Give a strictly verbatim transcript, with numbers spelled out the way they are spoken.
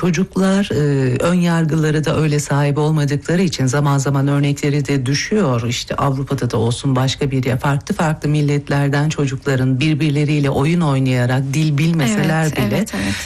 çocuklar e, ön yargıları da öyle sahip olmadıkları için zaman zaman örnekleri de düşüyor. İşte Avrupa'da da olsun, başka bir yer, farklı farklı milletlerden çocukların birbirleriyle oyun oynayarak, dil bilmeseler Evet, bile evet, evet.